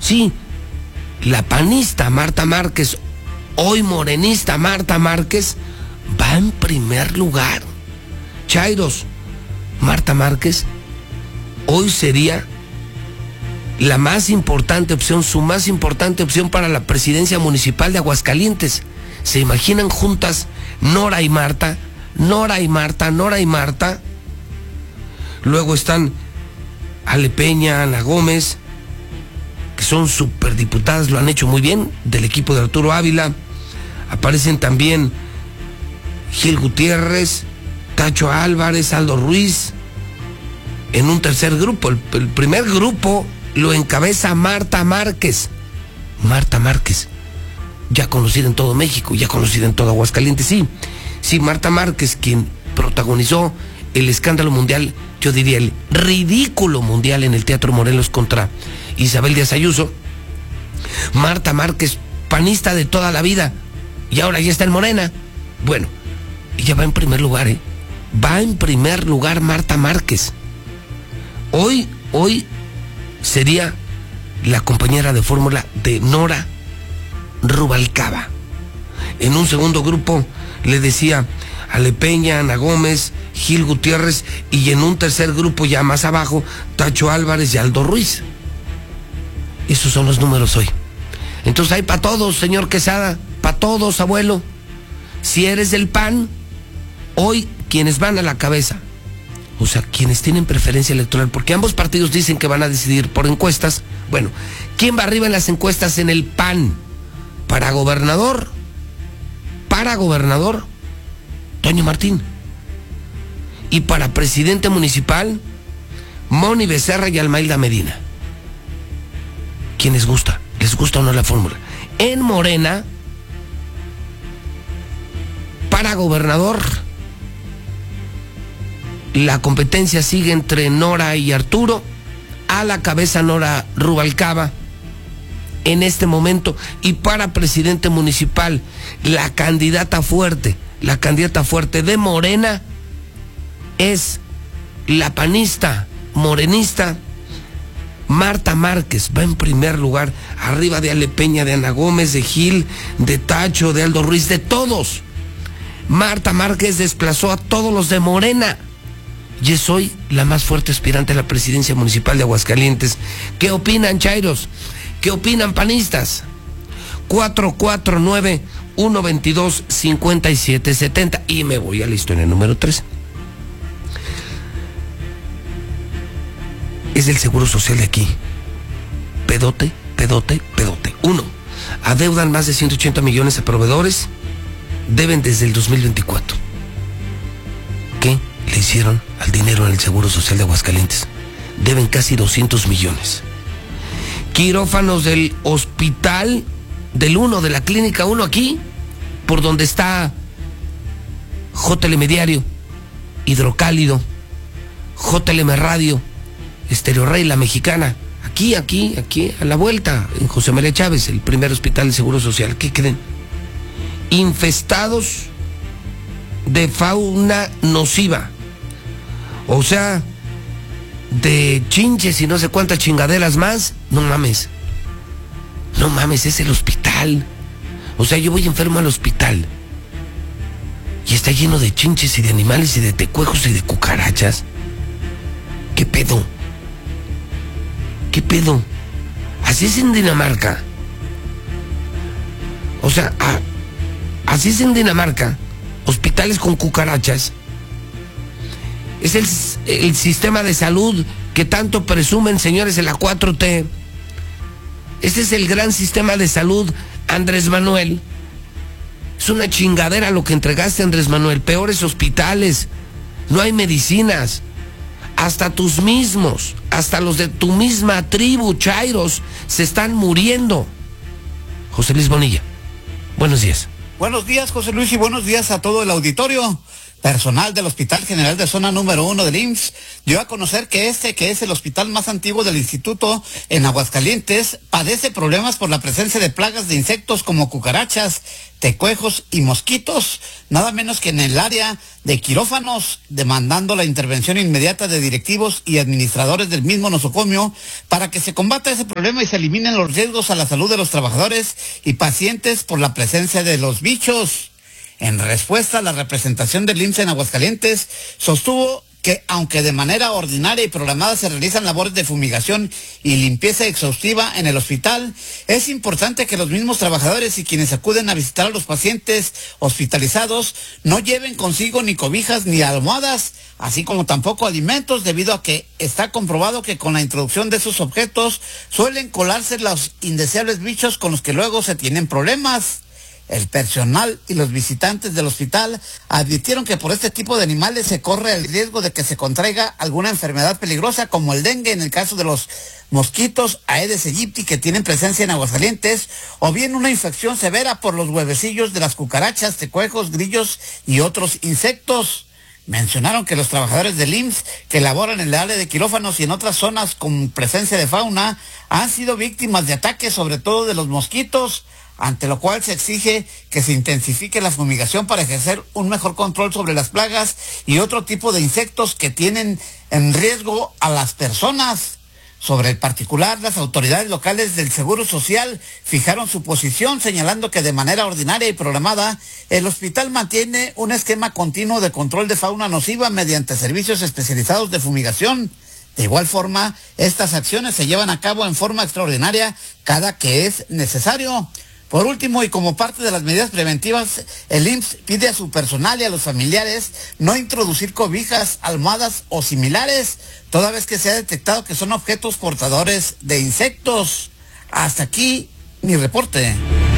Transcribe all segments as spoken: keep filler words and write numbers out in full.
Sí, la panista Marta Márquez, hoy morenista Marta Márquez, va en primer lugar. Chairos, Marta Márquez hoy sería la más importante opción, su más importante opción para la presidencia municipal de Aguascalientes. ¿Se imaginan juntas Nora y Marta? Nora y Marta, Nora y Marta. Luego están Ale Peña, Ana Gómez, que son superdiputadas, lo han hecho muy bien, del equipo de Arturo Ávila. Aparecen también Gil Gutiérrez, Tacho Álvarez, Aldo Ruiz, en un tercer grupo. El, el primer grupo lo encabeza Marta Márquez. Marta Márquez, ya conocida en todo México, ya conocida en todo Aguascalientes, sí. Sí, Marta Márquez, quien protagonizó el escándalo mundial, yo diría el ridículo mundial en el Teatro Morelos contra Isabel Díaz Ayuso. Marta Márquez, panista de toda la vida, y ahora ya está en Morena. Bueno, ella va en primer lugar, ¿eh? Va en primer lugar Marta Márquez. Hoy, hoy sería la compañera de fórmula de Nora Rubalcaba. En un segundo grupo le decía Ale Peña, Ana Gómez, Gil Gutiérrez, y en un tercer grupo ya más abajo, Tacho Álvarez y Aldo Ruiz. Esos son los números hoy. Entonces hay para todos, señor Quesada, para todos, abuelo. Si eres del P A N, hoy quienes van a la cabeza, o sea, quienes tienen preferencia electoral, porque ambos partidos dicen que van a decidir por encuestas. Bueno, ¿quién va arriba en las encuestas en el P A N? Para gobernador, para gobernador, Toño Martín. Y para presidente municipal, Moni Becerra y Almailda Medina. ¿Quién les gusta? ¿Les gusta o no la fórmula? En Morena, para gobernador, la competencia sigue entre Nora y Arturo. A la cabeza Nora Rubalcaba en este momento. Y para presidente municipal, la candidata fuerte, la candidata fuerte de Morena es la panista morenista Marta Márquez. Va en primer lugar, arriba de Ale Peña, de Ana Gómez, de Gil, de Tacho, de Aldo Ruiz, de todos. Marta Márquez desplazó a todos los de Morena y es hoy la más fuerte aspirante a la presidencia municipal de Aguascalientes. ¿Qué opinan, chairos? ¿Qué opinan, panistas? cuatro cuatro nueve, uno dos dos, cinco siete siete cero. Y me voy a la historia número tres. Es del Seguro Social de aquí. Pedote, pedote, pedote. Uno, adeudan más de ciento ochenta millones a proveedores. Deben desde el dos mil veinticuatro. ¿Qué le hicieron al dinero en el Seguro Social de Aguascalientes? Deben casi doscientos millones. Quirófanos del hospital del uno, de la clínica uno aquí, por donde está J L M Diario, Hidrocálido, J L M Radio, Estéreo Rey, La Mexicana, aquí, aquí, aquí, a la vuelta, en José María Chávez, el primer hospital de Seguro Social. ¿Qué creen? Infestados de fauna nociva, o sea, de chinches y no sé cuántas chingaderas más. No mames, no mames, es el hospital. O sea, yo voy enfermo al hospital y está lleno de chinches y de animales y de tecuejos y de cucarachas. ¿Qué pedo? ¿Qué pedo? Así es en Dinamarca. O sea, a, así es en Dinamarca. Hospitales con cucarachas. Es el, el sistema de salud que tanto presumen, señores, de la cuatro T. Este es el gran sistema de salud, Andrés Manuel. Es una chingadera lo que entregaste, Andrés Manuel. Peores hospitales, no hay medicinas. Hasta tus mismos, hasta los de tu misma tribu, chairos, se están muriendo. José Luis Bonilla, buenos días. Buenos días, José Luis, y buenos días a todo el auditorio. Personal del Hospital General de Zona Número uno del I M S S dio a conocer que este, que es el hospital más antiguo del instituto en Aguascalientes, padece problemas por la presencia de plagas de insectos como cucarachas, tecuejos y mosquitos, nada menos que en el área de quirófanos, demandando la intervención inmediata de directivos y administradores del mismo nosocomio para que se combata ese problema y se eliminen los riesgos a la salud de los trabajadores y pacientes por la presencia de los bichos. En respuesta, la representación del I M S S en Aguascalientes sostuvo que aunque de manera ordinaria y programada se realizan labores de fumigación y limpieza exhaustiva en el hospital, es importante que los mismos trabajadores y quienes acuden a visitar a los pacientes hospitalizados no lleven consigo ni cobijas ni almohadas, así como tampoco alimentos, debido a que está comprobado que con la introducción de esos objetos suelen colarse los indeseables bichos con los que luego se tienen problemas. El personal y los visitantes del hospital advirtieron que por este tipo de animales se corre el riesgo de que se contraiga alguna enfermedad peligrosa como el dengue en el caso de los mosquitos Aedes aegypti que tienen presencia en Aguascalientes, o bien una infección severa por los huevecillos de las cucarachas, tecuejos, grillos y otros insectos. Mencionaron que los trabajadores del I M S S que laboran en el área de quirófanos y en otras zonas con presencia de fauna han sido víctimas de ataques, sobre todo de los mosquitos, ante lo cual se exige que se intensifique la fumigación para ejercer un mejor control sobre las plagas y otro tipo de insectos que tienen en riesgo a las personas. Sobre el particular, las autoridades locales del Seguro Social fijaron su posición, señalando que de manera ordinaria y programada, el hospital mantiene un esquema continuo de control de fauna nociva mediante servicios especializados de fumigación. De igual forma, estas acciones se llevan a cabo en forma extraordinaria cada que es necesario. Por último, y como parte de las medidas preventivas, el I M S S pide a su personal y a los familiares no introducir cobijas, almohadas o similares, toda vez que se ha detectado que son objetos portadores de insectos. Hasta aquí mi reporte.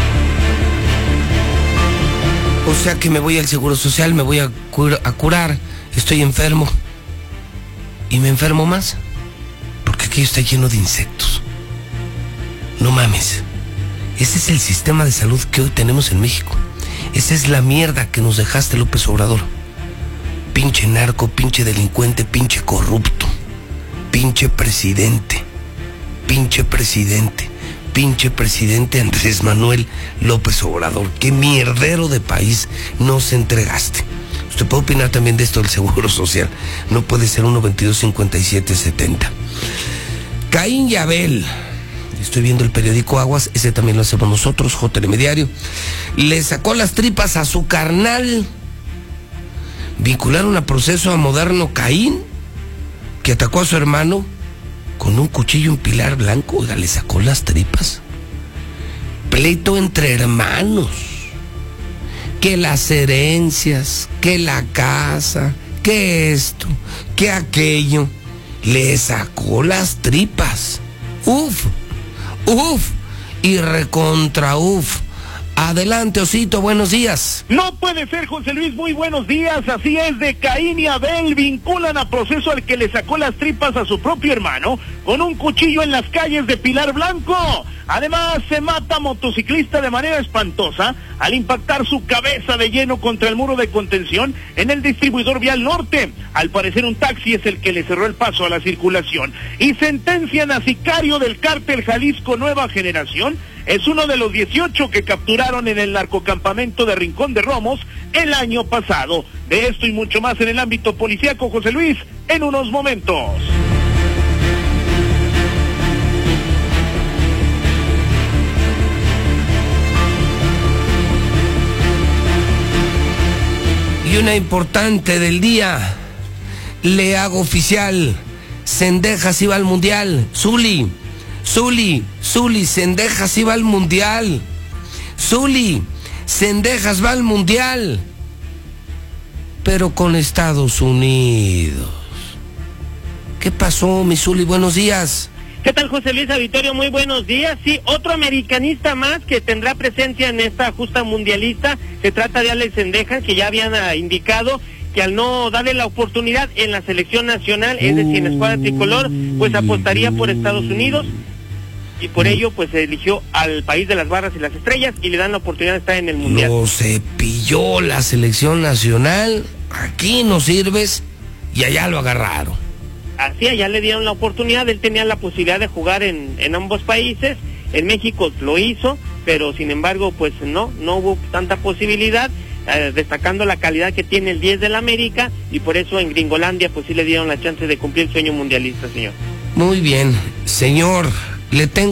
O sea que me voy al Seguro Social, me voy a, cur- a curar, estoy enfermo. ¿Y me enfermo más? Porque aquello está lleno de insectos. No mames. Ese es el sistema de salud que hoy tenemos en México. Esa es la mierda que nos dejaste, López Obrador. Pinche narco, pinche delincuente, pinche corrupto. Pinche presidente. Pinche presidente. Pinche presidente Andrés Manuel López Obrador. Qué mierdero de país nos entregaste. Usted puede opinar también de esto del Seguro Social. No puede ser uno veintidós cincuenta y siete setenta. Caín y Abel. Estoy viendo el periódico Aguas, ese también lo hacemos nosotros, J L M Diario. Le sacó las tripas a su carnal. Vincularon a proceso a moderno Caín, que atacó a su hermano con un cuchillo en Pilar Blanco. Oiga, le sacó las tripas. Pleito entre hermanos. Que las herencias, que la casa, que esto, que aquello. Le sacó las tripas. Uf. Uf, y recontra uf. Adelante, Osito, buenos días. No puede ser, José Luis, muy buenos días. Así es, de Caín y Abel vinculan a proceso al que le sacó las tripas a su propio hermano con un cuchillo en las calles de Pilar Blanco. Además, se mata a motociclista de manera espantosa al impactar su cabeza de lleno contra el muro de contención en el distribuidor vial norte. Al parecer, un taxi es el que le cerró el paso a la circulación. Y sentencian a sicario del cártel Jalisco Nueva Generación. Es uno de los dieciocho que capturaron en el narcocampamento de Rincón de Romos el año pasado. De esto y mucho más en el ámbito policíaco, José Luis, en unos momentos. Y una importante del día, le hago oficial, Cendejas iba al Mundial. Zuli, Zuli, Zuli, Cendejas iba al Mundial. Zuli, Cendejas va al Mundial, pero con Estados Unidos. ¿Qué pasó, mi Zuli? Buenos días. ¿Qué tal, José Luis Auditorio? Muy buenos días. Sí, otro americanista más que tendrá presencia en esta justa mundialista. Se trata de Alex Cendejas, que ya habían uh, indicado que al no darle la oportunidad en la selección nacional, es decir, en la escuadra tricolor, pues apostaría por Estados Unidos. Y por ello, pues se eligió al país de las barras y las estrellas y le dan la oportunidad de estar en el mundial. Lo cepilló la selección nacional aquí no sirves y allá lo agarraron. Así, allá le dieron la oportunidad, él tenía la posibilidad de jugar en, en ambos países, en México lo hizo, pero sin embargo, pues no, no hubo tanta posibilidad, eh, destacando la calidad que tiene el diez del América, y por eso en Gringolandia pues sí le dieron la chance de cumplir el sueño mundialista, señor. Muy bien, señor, le tengo